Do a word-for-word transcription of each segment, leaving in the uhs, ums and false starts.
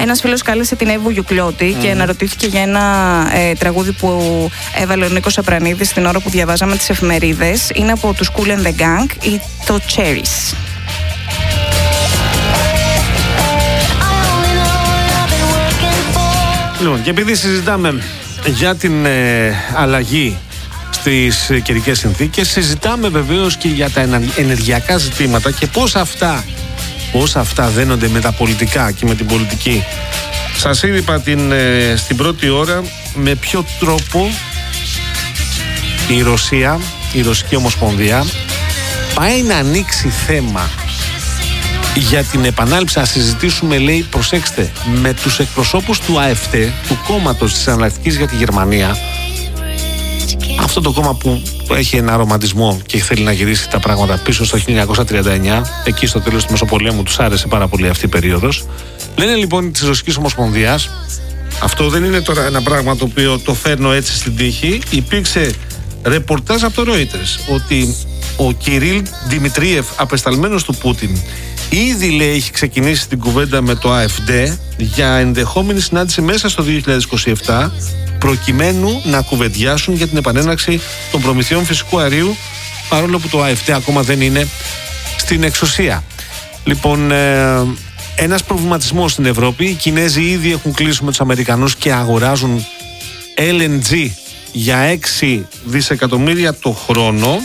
Ένας φίλος κάλεσε την Εύη Βουγιουκλιώτη mm. και αναρωτήθηκε για ένα ε, τραγούδι που έβαλε ο Νίκος Απρανίδης την ώρα που διαβάζαμε τις εφημερίδες. Είναι από τους Kool and the Gang ή το Cherries. Λοιπόν, και επειδή συζητάμε για την ε, αλλαγή στις ε, καιρικές συνθήκες, συζητάμε βεβαίως και για τα ενεργειακά ζητήματα και πώς αυτά, πώς αυτά δένονται με τα πολιτικά και με την πολιτική. Σας είπα την, ε, στην πρώτη ώρα με ποιο τρόπο η Ρωσία, η Ρωσική Ομοσπονδία πάει να ανοίξει θέμα για την επανάληψη. Να συζητήσουμε, λέει, προσέξτε, με τους εκπροσώπους του ΑΕΦΤ, του κόμματος της Εναλλακτικής για τη Γερμανία, αυτό το κόμμα που έχει ένα ρομαντισμό και θέλει να γυρίσει τα πράγματα πίσω στο χίλια εννιακόσια τριάντα εννιά, εκεί στο τέλος του Μεσοπολέμου, τους άρεσε πάρα πολύ αυτή η περίοδος. Λένε λοιπόν της Ρωσικής Ομοσπονδίας, αυτό δεν είναι τώρα ένα πράγμα το οποίο το φέρνω έτσι στην τύχη, υπήρξε ρεπορτάζ από το Reuters ότι ο Κυρίλ Δημητρίεφ, απεσταλμένος του Πούτιν, ήδη, λέει, έχει ξεκινήσει την κουβέντα με το ΑΕΦΔ για ενδεχόμενη συνάντηση μέσα στο δύο χιλιάδες είκοσι επτά, προκειμένου να κουβεντιάσουν για την επανέναρξη των προμηθειών φυσικού αερίου, παρόλο που το ΑΕΦΔ ακόμα δεν είναι στην εξουσία. Λοιπόν, ε, ένας προβληματισμός στην Ευρώπη. Οι Κινέζοι ήδη έχουν κλείσει με τους Αμερικανούς και αγοράζουν ελ εν τζι για έξι δισεκατομμύρια το χρόνο.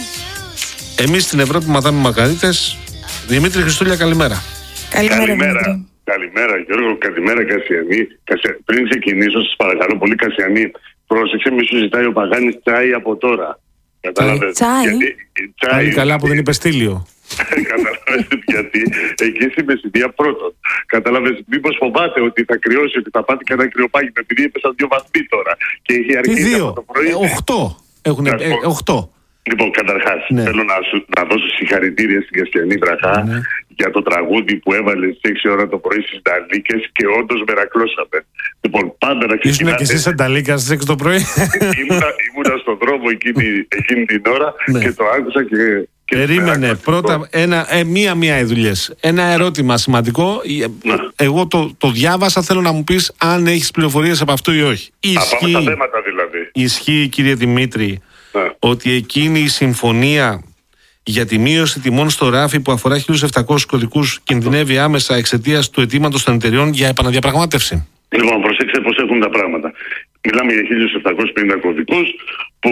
Εμείς στην Ευρώπη μαδάμε μαργαρίτες. Δημήτρη Χριστούλια, καλημέρα. Καλημέρα, καλημέρα. Καλημέρα, Γιώργο. Καλημέρα, Κασιανή. Κασια... Πριν ξεκινήσω, σας παρακαλώ πολύ, Κασιανή, πρόσεξε, μη σου ζητάει ο Παγάνης τσάι από τώρα. Κατάλαβες. Τσάι. Γιατί... Τσάι. Καλά που δεν είπε στήλιο. Κατάλαβες γιατί εκεί στη Μεσσηνία πρώτον. Κατάλαβες, μήπως φοβάται ότι θα κρυώσει, ότι θα πάτε κανένα κρυοπάγημα, επειδή έπεσαν δύο βαθμοί τώρα. Και έχει αρχίσει από το πρωί. Ε, οχτώ. Έχουν ε, οχτώ. Λοιπόν, καταρχάς, ναι. θέλω να, σου, να δώσω συγχαρητήρια στην Κασιανή Βραχά ναι. για το τραγούδι που έβαλε στις έξι ώρα το πρωί στις Νταλίκες και όντως μερακλώσαμε. Λοιπόν, πάντα να ξεκινάτε. Ήσουν και εσύ σε Νταλίκα στις έξι το πρωί. ήμουνα, ήμουνα στον δρόμο εκείνη, εκείνη την ώρα ναι. και το άκουσα και... και Περίμενε, πρώτα, ένα, ε, μία-μία οι δουλειές. Ένα ερώτημα σημαντικό. Ναι. Εγώ το, το διάβασα, θέλω να μου πεις αν έχεις πληροφορίες από αυτό ή όχι. Από αυτά τα θέματα δηλαδή. Ισχύει, κύριε Δημήτρη, ναι. ότι εκείνη η συμφωνία για τη μείωση τιμών στο ράφι που αφορά χίλιους επτακόσιους κωδικούς κινδυνεύει άμεσα εξαιτίας του αιτήματος των εταιριών για επαναδιαπραγμάτευση? Λοιπόν, προσέξτε πώς έχουν τα πράγματα. Μιλάμε για χίλιους επτακόσιους πενήντα κωδικούς που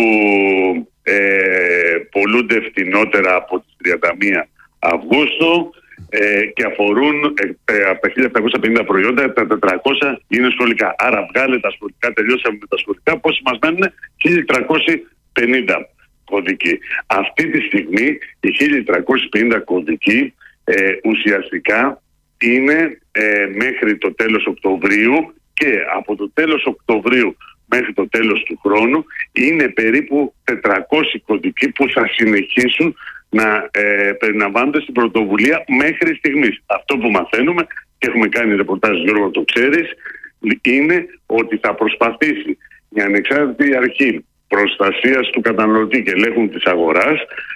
ε, πολλούνται φτηνότερα από τις τριάντα μία Αυγούστου ε, και αφορούν ε, ε, από τα χίλια επτακόσια πενήντα προϊόντα, τα τετρακόσια είναι σχολικά. Άρα βγάλε τα σχολικά, τελειώσαμε με τα σχολικά, πόσοι μας μένουν? χίλια τριακόσιοι πενήντα κωδικοί. Αυτή τη στιγμή οι χίλια τριακόσιοι πενήντα κωδικοί ε, ουσιαστικά είναι ε, μέχρι το τέλος Οκτωβρίου και από το τέλος Οκτωβρίου μέχρι το τέλος του χρόνου είναι περίπου τετρακόσιοι κωδικοί που θα συνεχίσουν να ε, περιλαμβάνονται στην πρωτοβουλία μέχρι στιγμής. Αυτό που μαθαίνουμε και έχουμε κάνει ρεπορτάζ, Γιώργο, το ξέρεις, είναι ότι θα προσπαθήσει μια ανεξάρτητη αρχή προστασίας του καταναλωτή και ελέγχου της αγοράς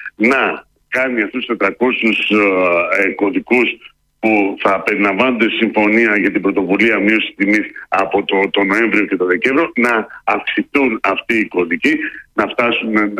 να κάνει αυτούς τους τετρακόσιους ε, κωδικούς που θα περιλαμβάνονται συμφωνία για την πρωτοβουλία μείωση τιμής από το, το Νοέμβριο και το Δεκέμβριο, να αυξηθούν αυτοί οι κωδικοί, να φτάσουν ε,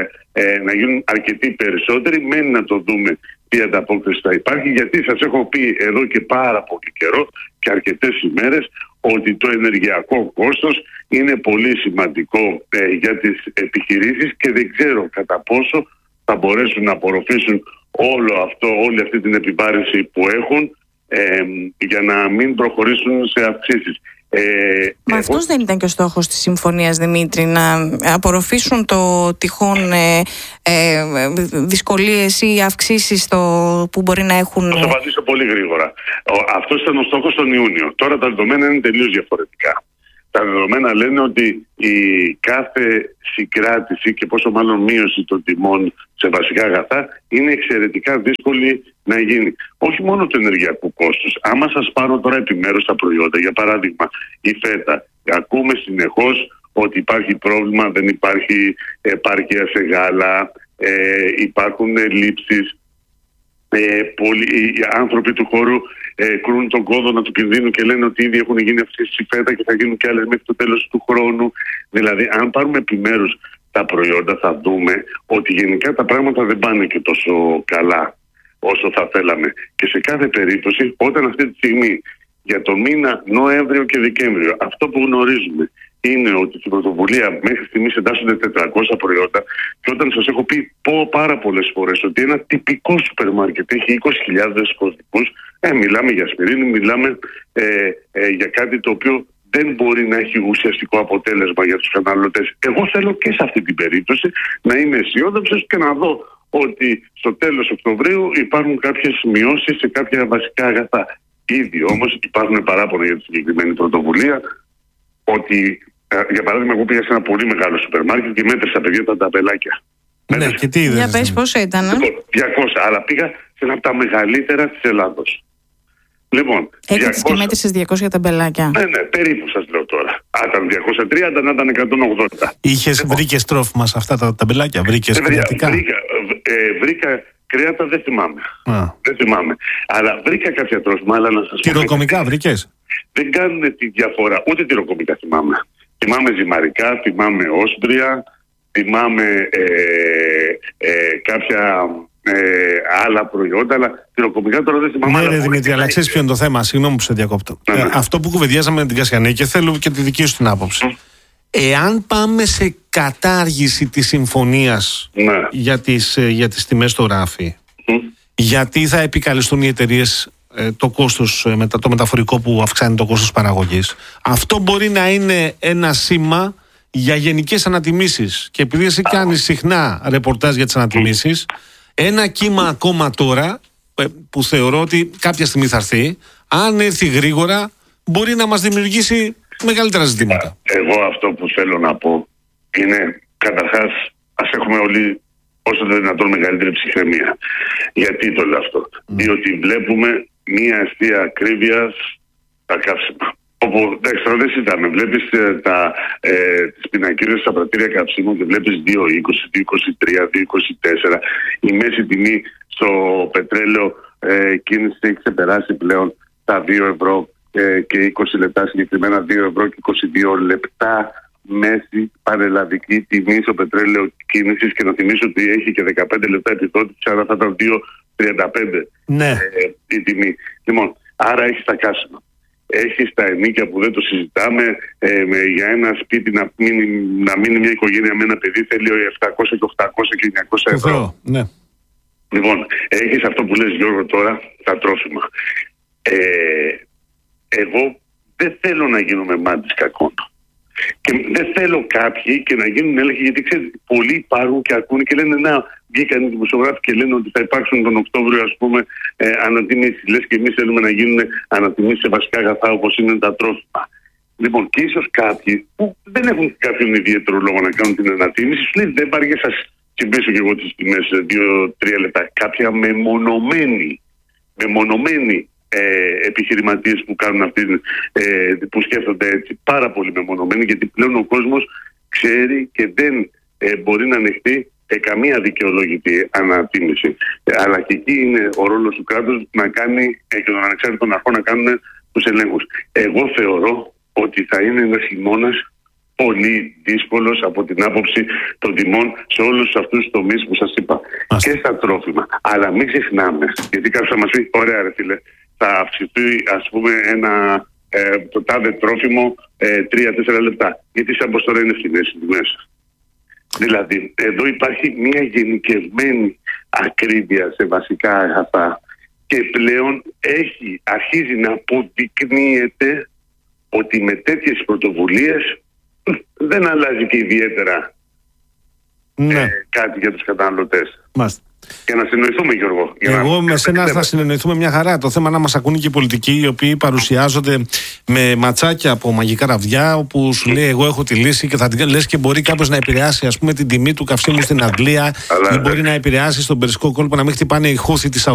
ε, να γίνουν αρκετοί περισσότεροι. Μένει να το δούμε τι ανταπόκριση θα υπάρχει, γιατί σας έχω πει εδώ και πάρα πολύ καιρό και αρκετές ημέρες ότι το ενεργειακό κόστος είναι πολύ σημαντικό ε, για τις επιχειρήσεις και δεν ξέρω κατά πόσο θα μπορέσουν να απορροφήσουν όλο αυτό, όλη αυτή την επιβάρυνση που έχουν ε, για να μην προχωρήσουν σε αυξήσεις. Ε, Μα εγώ... αυτός δεν ήταν και ο στόχος της συμφωνίας, Δημήτρη, να απορροφήσουν το τυχόν ε, ε, δυσκολίες ή αυξήσεις το, που μπορεί να έχουν? Θα απαντήσω πολύ γρήγορα. Αυτός ήταν ο στόχος τον Ιούνιο. Τώρα τα δεδομένα είναι τελείως διαφορετικά. Τα δεδομένα λένε ότι η κάθε συγκράτηση και πόσο μάλλον μείωση των τιμών σε βασικά αγαθά είναι εξαιρετικά δύσκολη να γίνει. Όχι μόνο του ενεργειακού κόστους. Άμα σας πάρω τώρα επιμέρους τα προϊόντα, για παράδειγμα η φέτα, ακούμε συνεχώς ότι υπάρχει πρόβλημα, δεν υπάρχει επάρκεια σε γάλα, ε, υπάρχουν λήψεις. Ε, πολλοί οι άνθρωποι του χώρου ε, κρούν τον κόδωνα του κινδύνου και λένε ότι ήδη έχουν γίνει αυτές οι φέτα και θα γίνουν και άλλες μέχρι το τέλος του χρόνου. Δηλαδή, αν πάρουμε επιμέρους τα προϊόντα, θα δούμε ότι γενικά τα πράγματα δεν πάνε και τόσο καλά όσο θα θέλαμε. Και σε κάθε περίπτωση, όταν αυτή τη στιγμή για το μήνα Νοέμβριο και Δεκέμβριο, αυτό που γνωρίζουμε είναι ότι στην πρωτοβουλία μέχρι στιγμής εντάσσονται τετρακόσια προϊόντα, και όταν σας έχω πει πω πάρα πολλές φορές ότι ένα τυπικό σούπερ μάρκετ έχει είκοσι χιλιάδες κωδικούς, ε, μιλάμε για ασπιρίνη, μιλάμε ε, ε, για κάτι το οποίο δεν μπορεί να έχει ουσιαστικό αποτέλεσμα για τους καταναλωτές. Εγώ θέλω και σε αυτή την περίπτωση να είμαι αισιόδοξος και να δω ότι στο τέλος Οκτωβρίου υπάρχουν κάποιες μειώσεις σε κάποια βασικά αγαθά. Ήδη όμως υπάρχουν παράπονα για τη συγκεκριμένη πρωτοβουλία, ότι για παράδειγμα, εγώ πήγα σε ένα πολύ μεγάλο σούπερ μάρκετ και μέτρησα, παιδιά, τα ταμπελάκια. Ναι, μέτρησα. Και τι είδες? Για πες πόσο ήταν? Λοιπόν, διακόσια, αλλά πήγα σε ένα από τα μεγαλύτερα της Ελλάδος. Λοιπόν, έκατες και μέτρησες διακόσια ταμπελάκια? Ναι, ναι, περίπου σας λέω τώρα. Αν ήταν διακόσια τριάντα, να ήταν εκατόν ογδόντα. Είχες, λοιπόν, βρήκες τρόφιμα σε αυτά τα ταμπελάκια? Βρήκες κρεατικά? Βρήκα, ε, βρήκα κρέατα, δεν θυμάμαι. Α. Δεν θυμάμαι. Αλλά βρήκα κάποια τρόφιμα, αλλά να σας πω. Τυροκομικά βρήκες? Δεν κάνουν τη διαφορά. Ούτε τυροκομικά θυμάμαι. Θυμάμαι ζυμαρικά, θυμάμαι όσπρια, θυμάμαι ε, ε, κάποια ε, άλλα προϊόντα, αλλά τυροκομικά τώρα δεν θυμάμαι. Ναι, ρε Δημήτρη, αλλά ξέρεις ποιο είναι το θέμα? Συγγνώμη που σε διακόπτω. Ναι, ναι. Ε, αυτό που κουβεντιάζαμε με την Κασιανή, και θέλω και τη δική σου την άποψη. Mm. Εάν πάμε σε κατάργηση της συμφωνίας, ναι, για τις, για τις τιμές στο ράφι, mm. γιατί θα επικαλεστούν οι εταιρείες το κόστος, το μεταφορικό που αυξάνει το κόστος παραγωγής. Αυτό μπορεί να είναι ένα σήμα για γενικές ανατιμήσεις. Και επειδή εσύ κάνεις συχνά ρεπορτάζ για τις ανατιμήσεις, ένα κύμα ακόμα τώρα, που θεωρώ ότι κάποια στιγμή θα έρθει, αν έρθει γρήγορα, μπορεί να μας δημιουργήσει μεγαλύτερα ζητήματα. Εγώ αυτό που θέλω να πω είναι, καταρχάς, ας έχουμε όλοι όσο το δυνατόν μεγαλύτερη ψυχραιμία. Γιατί το λέω αυτό? Mm. Διότι βλέπουμε μία αιστεία ακρίβειας τα καύσιμα. Όπου δεν συζητάμε, βλέπεις ε, τα, ε, τις πινακίδες στα πρατήρια καυσίμων και βλέπεις δύο είκοσι, δύο είκοσι τρία, δύο είκοσι τέσσερα. Η μέση τιμή στο πετρέλαιο ε, κίνηση έχει ξεπεράσει πλέον τα δύο ευρώ ε, και είκοσι λεπτά, συγκεκριμένα δύο ευρώ και είκοσι δύο λεπτά μέση πανελλαδική τιμή στο πετρέλαιο κίνησης, και να θυμίσω ότι έχει και δεκαπέντε λεπτά επιδότηση, άρα θα ήταν δύο τριάντα πέντε, ναι, ε, η τιμή. Λοιπόν, άρα έχει τα καύσιμα. Έχει τα ενίκια που δεν το συζητάμε. Ε, με, για ένα σπίτι να μείνει, να μείνει μια οικογένεια με ένα παιδί θέλει επτακόσια και οχτακόσια και εννιακόσια ευρώ. Ναι. Λοιπόν, έχεις αυτό που λες, Γιώργο, τώρα, τα τρόφιμα. Ε, εγώ δεν θέλω να γίνουμε μάντης κακών. Και δεν θέλω κάποιοι και να γίνουν έλεγχοι, γιατί ξέρετε, πολλοί υπάρχουν και ακούνε και λένε να βγήκαν οι δημοσιογράφοι και λένε ότι θα υπάρξουν τον Οκτώβριο, ας πούμε, ε, ανατιμήσεις. Λες και εμείς θέλουμε να γίνουν ανατιμήσεις σε βασικά αγαθά όπως είναι τα τρόφιμα. Λοιπόν, και ίσως κάποιοι που δεν έχουν κάποιον ιδιαίτερο λόγο να κάνουν την ανατίμηση, σου λέει δεν πάρει και σας τσιμπήσω και εγώ τις τιμές δύο τρία λεπτά. Κάποια μεμονωμένοι, μεμονωμένοι Ε, επιχειρηματίες που κάνουν αυτή, ε, που σκέφτονται έτσι, πάρα πολύ μεμονωμένοι, γιατί πλέον ο κόσμος ξέρει και δεν ε, μπορεί να ανεχτεί ε, καμία δικαιολόγητη ανατίμηση. Ε, αλλά και εκεί είναι ο ρόλος του κράτους να κάνει ε, και των ανεξάρτητων αρχών να κάνουν τους ελέγχους. Εγώ θεωρώ ότι θα είναι ένας χειμώνας πολύ δύσκολος από την άποψη των τιμών σε όλους αυτούς τους τομείς που σας είπα. Άς. Και στα τρόφιμα. Αλλά μην ξεχνάμε, γιατί κάποιος θα μας πει, ωραία ρε φίλε, θα αυξηθεί, ας πούμε, ένα ε, το τάδε τρόφιμο ε, τρία τέσσερα λεπτά. Γιατί σαν πως τώρα είναι φθηνές οι τιμές. Δηλαδή, εδώ υπάρχει μια γενικευμένη ακρίβεια σε βασικά αγαθά και πλέον έχει, αρχίζει να αποδεικνύεται ότι με τέτοιες πρωτοβουλίες δεν αλλάζει και ιδιαίτερα ναι. ε, κάτι για τους καταναλωτές. Μάλιστα. Για να συνεννοηθούμε, Γιώργο. Εγώ να... με σένα θα συνεννοηθούμε μια χαρά. Το θέμα να μας ακούνε και οι πολιτικοί, οι οποίοι παρουσιάζονται με ματσάκια από μαγικά ραβδιά, όπου σου λέει εγώ έχω τη λύση και θα την λες και μπορεί κάποιος να επηρεάσει, ας πούμε, την τιμή του καυσίμου στην Αγγλία, αλλά, ή μπορεί να επηρεάσει στον Περσικό κόλπο να μην χτυπάνε οι Χούθοι της